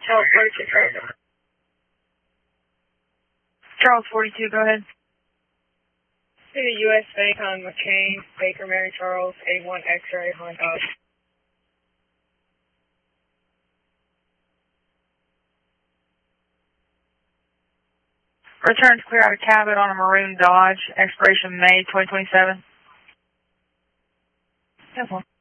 Charles 42, Charles. Charles 42, go ahead. City US Bank on McCain, Baker Mary Charles, A1 X-ray, Honda. Return to clear out of Cabot on a maroon Dodge, expiration May 2027. 10-4.